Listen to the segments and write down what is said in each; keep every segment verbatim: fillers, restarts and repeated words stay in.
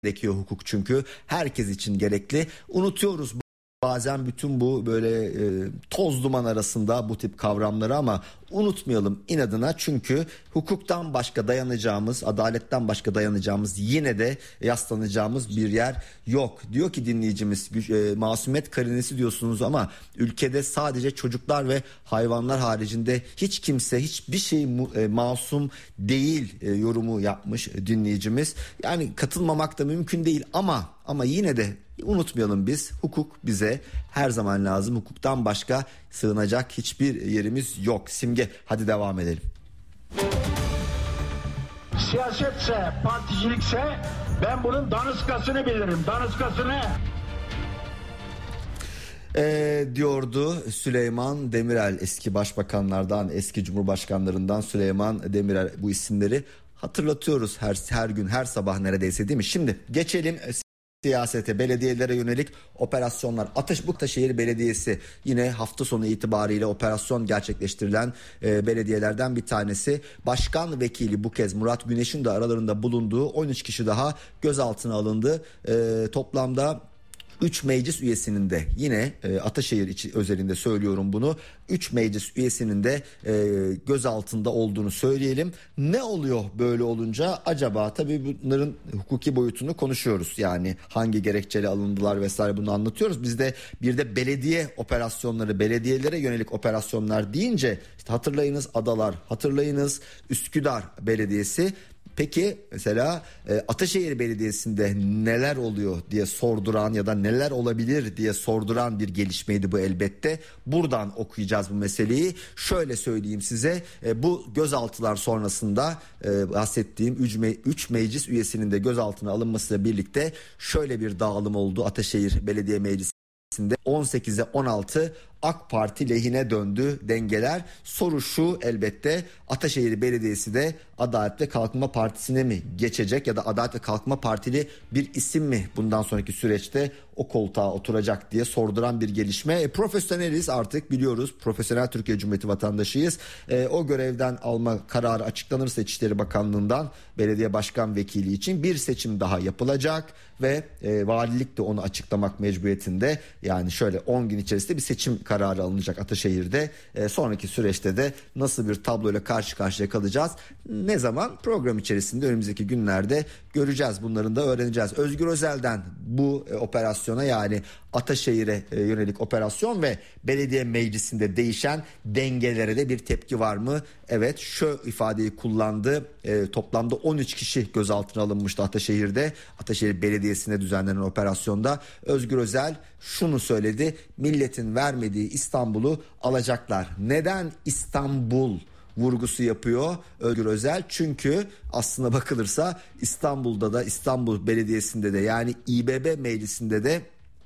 gerekiyor hukuk, çünkü herkes için gerekli. Unutuyoruz bazen bütün bu böyle e, toz duman arasında bu tip kavramları, ama unutmayalım inadına, çünkü hukuktan başka dayanacağımız, adaletten başka dayanacağımız, yine de yaslanacağımız bir yer yok. Diyor ki dinleyicimiz, e, masumiyet karinesi diyorsunuz ama ülkede sadece çocuklar ve hayvanlar haricinde hiç kimse, hiçbir şey e, masum değil e, yorumu yapmış dinleyicimiz. Yani katılmamak da mümkün değil ama ama yine de unutmayalım, biz hukuk bize her zaman lazım. Hukuktan başka sığınacak hiçbir yerimiz yok. Simge, hadi devam edelim. Siyasetse, particilikse ben bunun daniskasını bilirim. Daniskasını. Ee, diyordu Süleyman Demirel, eski başbakanlardan, eski cumhurbaşkanlarından Süleyman Demirel. Bu isimleri hatırlatıyoruz her her gün, her sabah neredeyse, değil mi? Şimdi geçelim siyasete, belediyelere yönelik operasyonlar. Ateş Ataşehir Belediyesi yine hafta sonu itibariyle operasyon gerçekleştirilen e, belediyelerden bir tanesi. Başkan vekili bu kez Murat Güneş'in de aralarında bulunduğu on üç kişi daha gözaltına alındı. E, toplamda üç meclis üyesinin de, yine e, Ataşehir içi özelinde söylüyorum bunu, üç meclis üyesinin de e, gözaltında olduğunu söyleyelim. Ne oluyor böyle olunca acaba? Tabii bunların hukuki boyutunu konuşuyoruz. Yani hangi gerekçeyle alındılar vesaire, bunu anlatıyoruz. Biz de bir de belediye operasyonları, belediyelere yönelik operasyonlar deyince işte hatırlayınız Adalar, hatırlayınız Üsküdar Belediyesi. Peki mesela e, Ataşehir Belediyesi'nde neler oluyor diye sorduran ya da neler olabilir diye sorduran bir gelişmeydi bu elbette. Buradan okuyacağız bu meseleyi. Şöyle söyleyeyim size, e, bu gözaltılar sonrasında e, bahsettiğim üç meclis üyesinin de gözaltına alınmasıyla birlikte şöyle bir dağılım oldu Ataşehir Belediye Meclisi'nde. on sekize on altı AK Parti lehine döndü dengeler. Soru şu elbette, Ataşehir Belediyesi de Adalet ve Kalkınma Partisi'ne mi geçecek ya da Adalet ve Kalkınma Partili bir isim mi bundan sonraki süreçte o koltuğa oturacak diye sorduran bir gelişme. E, profesyoneliz artık, biliyoruz, profesyonel Türkiye Cumhuriyeti vatandaşıyız. E, o görevden alma kararı açıklanırsa İçişleri Bakanlığı'ndan belediye başkan vekili için bir seçim daha yapılacak ve e, valilik de onu açıklamak mecburiyetinde. Yani şöyle on gün içerisinde bir seçim kararı alınacak Ataşehir'de. E, sonraki süreçte de nasıl bir tabloyla karşı karşıya kalacağız? Ne zaman? Program içerisinde önümüzdeki günlerde göreceğiz. Bunların da öğreneceğiz. Özgür Özel'den bu e, operasyona, yani Ataşehir'e e, yönelik operasyon ve belediye meclisinde değişen dengelere de bir tepki var mı? Evet, şu ifadeyi kullandı. E, toplamda on üç kişi gözaltına alınmıştı Ataşehir'de. Ataşehir Belediyesi'ne düzenlenen operasyonda Özgür Özel şunu söyledi: milletin vermediği İstanbul'u alacaklar. Neden İstanbul vurgusu yapıyor Özgür Özel? Çünkü aslına bakılırsa İstanbul'da da, İstanbul Belediyesi'nde de, yani İ B B Meclisi'nde de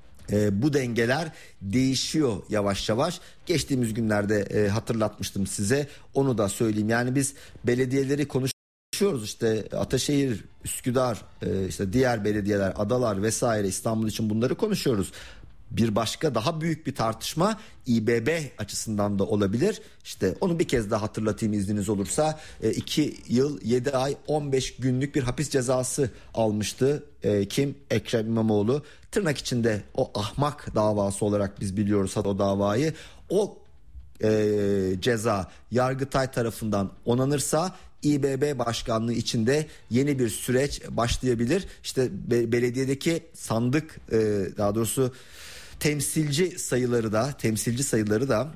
E, bu dengeler değişiyor yavaş yavaş. Geçtiğimiz günlerde e, hatırlatmıştım size, onu da söyleyeyim. Yani biz belediyeleri konuşuyoruz, işte Ataşehir, Üsküdar, e, işte diğer belediyeler, Adalar vesaire, İstanbul için bunları konuşuyoruz. Bir başka daha büyük bir tartışma İ B B açısından da olabilir. İşte onu bir kez daha hatırlatayım izniniz olursa. iki yıl yedi ay on beş günlük bir hapis cezası almıştı. E, kim? Ekrem İmamoğlu. Tırnak içinde o ahmak davası olarak biz biliyoruz o davayı. O e, ceza Yargıtay tarafından onanırsa İ B B başkanlığı içinde yeni bir süreç başlayabilir. İşte be, belediyedeki sandık, e, daha doğrusu temsilci sayıları da temsilci sayıları da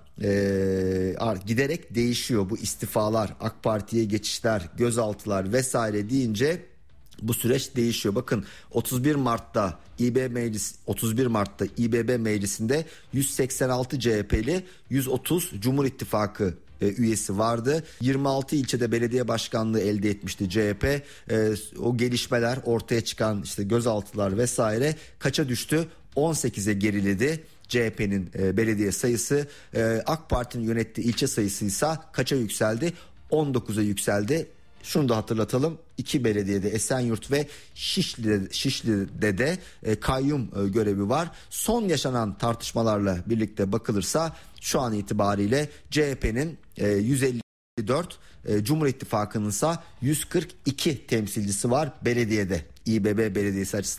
e, giderek değişiyor. Bu istifalar, AK Parti'ye geçişler, gözaltılar vesaire deyince bu süreç değişiyor. Bakın otuz bir Mart'ta İ B B Meclis otuz bir Mart'ta İ B B Meclisi'nde yüz seksen altı C H P'li, yüz otuz Cumhur İttifakı e, üyesi vardı. yirmi altı ilçede belediye başkanlığı elde etmişti C H P. E, o gelişmeler, ortaya çıkan işte gözaltılar vesaire kaça düştü? on sekize geriledi. C H P'nin e, belediye sayısı. e, AK Parti'nin yönettiği ilçe sayısı ise kaça yükseldi? on dokuza yükseldi. Şunu da hatırlatalım, iki belediyede, Esenyurt ve Şişli'de, Şişli'de de e, kayyum e, görevi var. Son yaşanan tartışmalarla birlikte bakılırsa şu an itibariyle C H P'nin e, yüz elli dört, e, Cumhur İttifakı'nın ise yüz kırk iki temsilcisi var belediyede, İBB Belediyesi açısından